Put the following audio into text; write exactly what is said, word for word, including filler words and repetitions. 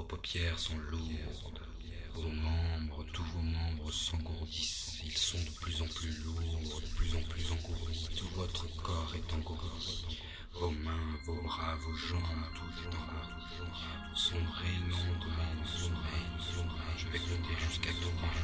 Vos paupières sont lourdes, vos membres, tous vos membres s'engourdissent. Ils sont de plus en plus lourds, de plus en plus engourdis. Tout votre corps est engourdi. Vos mains, vos bras, vos jambes, tout est engourdi. Sombrez lentement, sombrez, sombrez. Je vais compter jusqu'à trois.